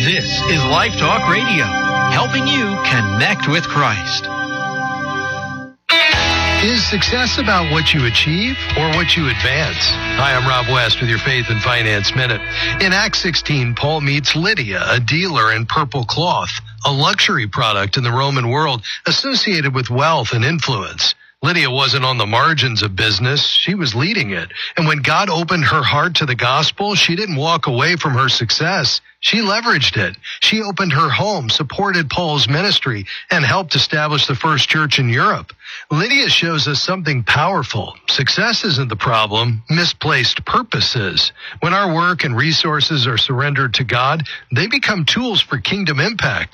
This is Life Talk Radio, helping you connect with Christ. Is success about what you achieve or what you advance? Hi, I'm Rob West with your Faith and Finance Minute. In Acts 16, Paul meets Lydia, a dealer in purple cloth, a luxury product in the Roman world associated with wealth and influence. Lydia wasn't on the margins of business. She was leading it. And when God opened her heart to the gospel, she didn't walk away from her success. She leveraged it. She opened her home, supported Paul's ministry, and helped establish the first church in Europe. Lydia shows us something powerful. Success isn't the problem. Misplaced purpose is. When our work and resources are surrendered to God, they become tools for kingdom impact.